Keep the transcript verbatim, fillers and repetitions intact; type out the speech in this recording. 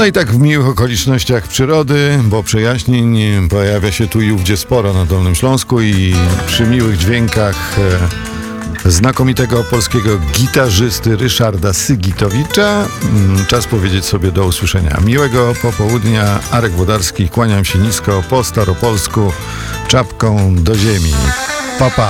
No i tak w miłych okolicznościach przyrody, bo przejaśnień pojawia się tu i ówdzie sporo na Dolnym Śląsku i przy miłych dźwiękach e, znakomitego polskiego gitarzysty Ryszarda Sygitowicza czas powiedzieć sobie do usłyszenia. Miłego popołudnia, Arek Włodarski, kłaniam się nisko po staropolsku, czapką do ziemi. Pa, pa.